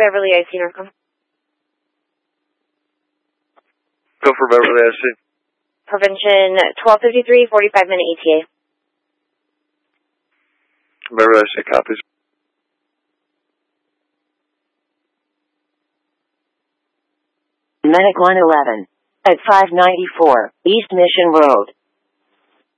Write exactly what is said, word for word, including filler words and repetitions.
Beverly I C Norcom. Go for Beverly I C. Prevention twelve fifty-three, forty-five minute E T A. Beverly I C copies. Medic one eleven at five ninety-four East Mission Road.